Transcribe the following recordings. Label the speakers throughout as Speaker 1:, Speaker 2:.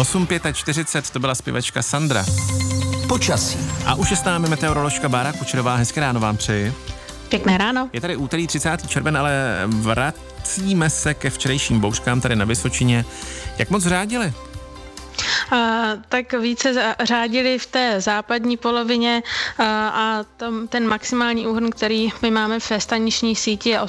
Speaker 1: 8:45, to byla zpěvačka Sandra.
Speaker 2: Počasí.
Speaker 1: A už je s námi meteoroložka Bára Kučerová. Hezké ráno vám přeji.
Speaker 3: Pěkné ráno.
Speaker 1: Je tady úterý 30. červen, ale vracíme se ke včerejším bouřkám tady na Vysočině. Jak moc řádili?
Speaker 3: Tak více řádili v té západní polovině a ten maximální úhrn, který my máme v staniční síti, je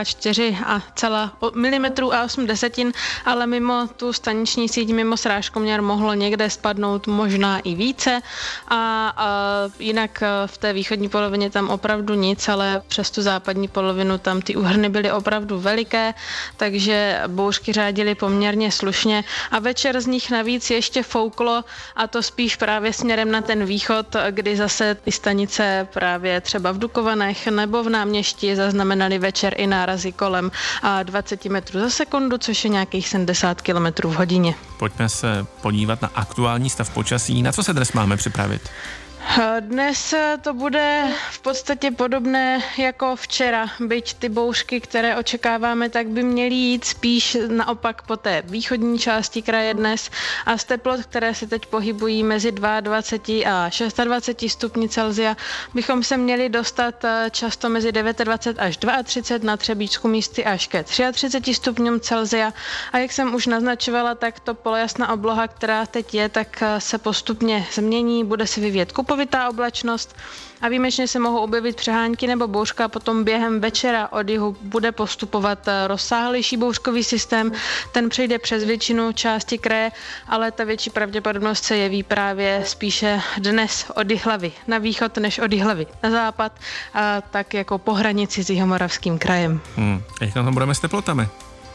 Speaker 3: 84,8 mm a 8 desetin, ale mimo tu staniční síť, mimo srážkoměr mohlo někde spadnout možná i více a jinak v té východní polovině tam opravdu nic, ale přes tu západní polovinu tam ty úhrny byly opravdu veliké, takže bouřky řádily poměrně slušně a večer z nich navíc ještě fouklo a to spíš právě směrem na ten východ, kdy zase ty stanice právě třeba v Dukovanech nebo v Náměšti zaznamenaly večer i nárazy kolem 20 metrů za sekundu, což je nějakých 70 km v hodině.
Speaker 1: Pojďme se podívat na aktuální stav počasí. Na co se dnes máme připravit?
Speaker 3: Dnes to bude v podstatě podobné jako včera, byť ty bouřky, které očekáváme, tak by měly jít spíš naopak po té východní části kraje dnes a z teplot, které se teď pohybují mezi 22 a 26 stupni Celsia, bychom se měli dostat často mezi 29 až 32, na Třebíčsku místy až ke 33 stupňům Celsia a jak jsem už naznačovala, tak to polojasná obloha, která teď je, tak se postupně změní, bude se vyvíjet kupovitá oblačnost a výjimečně se mohou objevit přehánky nebo bouřka, potom během večera od jihu bude postupovat rozsáhlejší bouřkový systém, ten přejde přes většinu části kraje, ale ta větší pravděpodobnost se jeví právě spíše dnes od Jihlavy na východ než od Jihlavy na západ, a tak jako po hranici s Jihomoravským krajem.
Speaker 1: Jak na tom budeme s teplotami?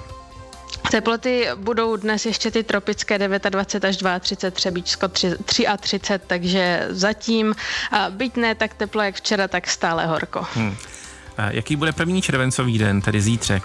Speaker 3: Teploty budou dnes ještě ty tropické 29 až 32, Třebíčsko 33, takže zatím, byť ne tak teplo jak včera, tak stále horko.
Speaker 1: Jaký bude první červencový den, tedy zítřek?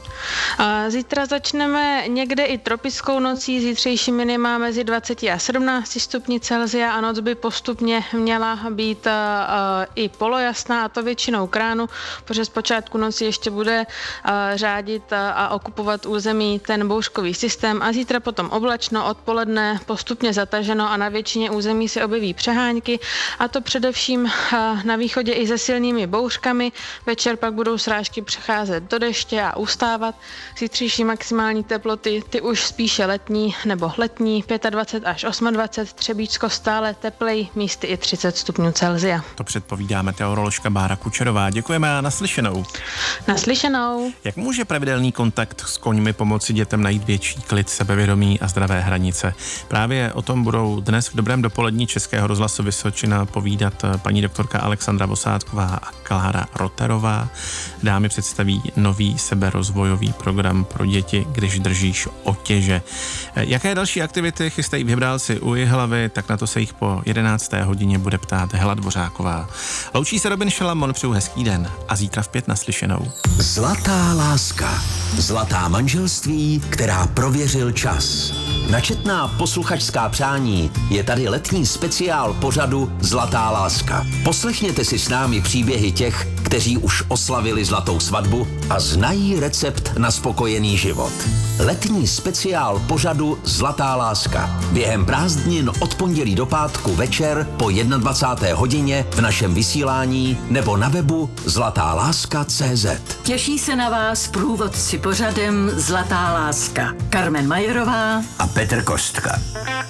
Speaker 3: Zítra začneme někde i tropickou nocí, zítřejší minima mezi 20 a 17 stupni Celsia a noc by postupně měla být i polojasná a to většinou k ránu, protože z počátku noci ještě bude řádit a okupovat území ten bouřkový systém a zítra potom oblačno, odpoledne postupně zataženo a na většině území se objeví přehánky a to především na východě i se silnými bouřkami. Večer pak budou srážky přecházet do deště a ustávat. Zítřejší maximální teploty, ty už spíše letní nebo letní, 25 až 28, Třebíčsko stále teplej, místy i 30 stupňů Celsia.
Speaker 1: To předpovídá meteoroložka Bára Kučerová. Děkujeme a naslyšenou.
Speaker 3: Naslyšenou.
Speaker 1: Jak může pravidelný kontakt s koňmi pomoci dětem najít větší klid, sebevědomí a zdravé hranice? Právě o tom budou dnes v dobrém dopolední Českého rozhlasu Vysočina povídat paní doktorka Alexandra Vosátková a Klára Roterová. Dámy představí nový seberozvojový program pro děti, když držíš otěže. Jaké další aktivity chystají Vybrálci u Jihlavy, tak na to se jich po 11. hodině bude ptát Hela Dvořáková. Loučí se Robin Šalamon, přeju hezký den a zítra v 5 naslyšenou.
Speaker 2: Zlatá láska. Zlatá manželství, která prověřil čas. Na četná posluchačská přání je tady letní speciál pořadu Zlatá láska. Poslechněte si s námi příběhy těch, kteří už oslavili zlatou svatbu a znají recept na spokojený život. Letní speciál pořadu Zlatá láska. Během prázdnin od pondělí do pátku večer po 21. hodině v našem vysílání nebo na webu zlatáláska.cz.
Speaker 4: Těší se na vás průvodci pořadem Zlatá láska. Carmen Majerová
Speaker 2: a Petr Kostka.